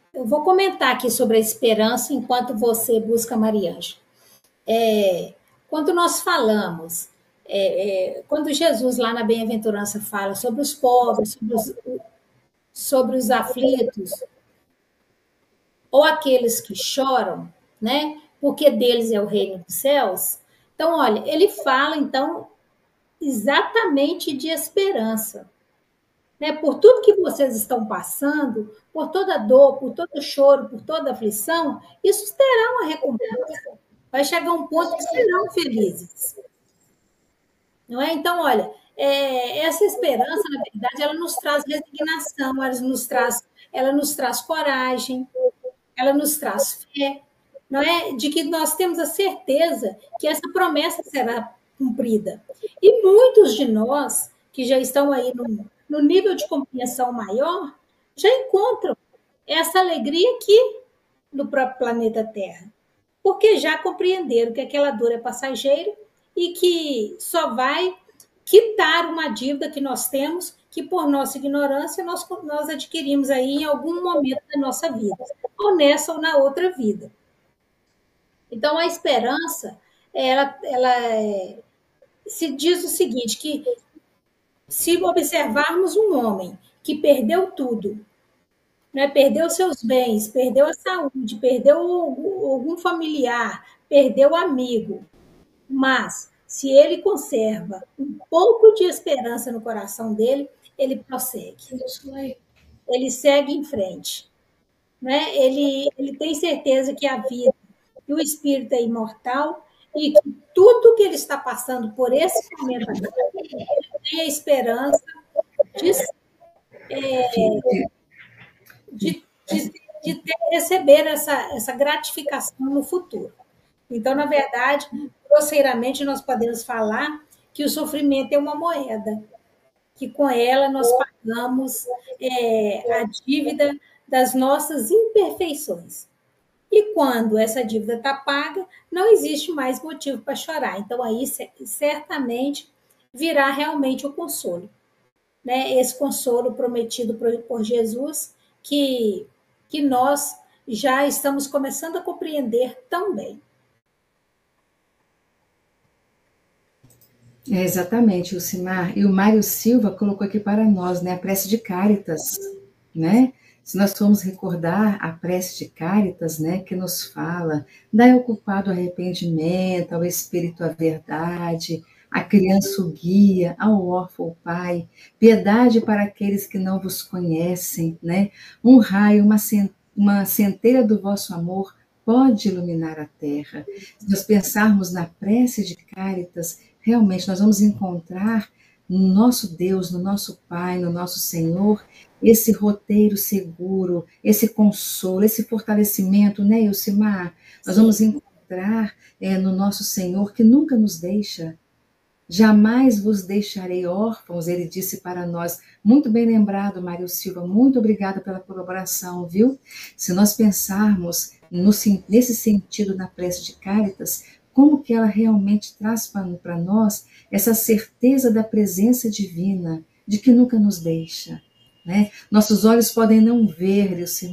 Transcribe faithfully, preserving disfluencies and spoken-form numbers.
Eu vou comentar aqui sobre a esperança enquanto você busca Mariângela. É, quando nós falamos, é, é, quando Jesus lá na bem-aventurança fala sobre os pobres, sobre os, sobre os aflitos, ou aqueles que choram, né? Porque deles é o reino dos céus. Então, olha, ele fala então exatamente de esperança, né? Por tudo que vocês estão passando, por toda dor, por todo choro, por toda aflição, isso terá uma recompensa. Vai chegar um ponto que serão felizes, não é? Então, olha, é, essa esperança, na verdade, ela nos traz resignação, ela nos traz, ela nos traz coragem, ela nos traz fé, não é? De que nós temos a certeza que essa promessa será cumprida. E muitos de nós que já estão aí no, no nível de compreensão maior já encontram essa alegria aqui no próprio planeta Terra, porque já compreenderam que aquela dor é passageira e que só vai quitar uma dívida que nós temos, que por nossa ignorância nós, nós adquirimos aí em algum momento da nossa vida, ou nessa ou na outra vida. Então, a esperança, ela, ela é, se diz o seguinte, que se observarmos um homem que perdeu tudo, né, perdeu seus bens, perdeu a saúde, perdeu algum familiar, perdeu amigo, mas se ele conserva um pouco de esperança no coração dele, ele prossegue. Ele segue em frente. Né? Ele, ele tem certeza que a vida e o espírito é imortal e que tudo que ele está passando por esse momento agora, ele tem a esperança de, é, de, de, de ter, receber essa, essa gratificação no futuro. Então, na verdade, grosseiramente, nós podemos falar que o sofrimento é uma moeda, que com ela nós pagamos é, a dívida das nossas imperfeições. E quando essa dívida está paga, não existe mais motivo para chorar. Então, aí certamente virá realmente o consolo. Né? Esse consolo prometido por Jesus, que, que nós já estamos começando a compreender tão bem. É, exatamente, Lucimar. E o Mário Silva colocou aqui para nós, né, a prece de Cáritas, né? Se nós formos recordar a prece de Cáritas, né, que nos fala, dai ao culpado arrependimento, ao espírito a verdade, a criança o guia, ao órfão o pai, piedade para aqueles que não vos conhecem, né? Um raio, uma, uma centelha do vosso amor pode iluminar a terra. Se nós pensarmos na prece de Cáritas, realmente nós vamos encontrar no nosso Deus, no nosso Pai, no nosso Senhor, esse roteiro seguro, esse consolo, esse fortalecimento, né, Elcimar? Nós Sim. vamos encontrar é, no nosso Senhor, que nunca nos deixa. Jamais vos deixarei órfãos, ele disse para nós. Muito bem lembrado, Mário Silva, muito obrigada pela colaboração, viu? Se nós pensarmos no, nesse sentido na prece de Cáritas, como que ela realmente traz para nós essa certeza da presença divina, de que nunca nos deixa, né? Nossos olhos podem não ver, Elcimar,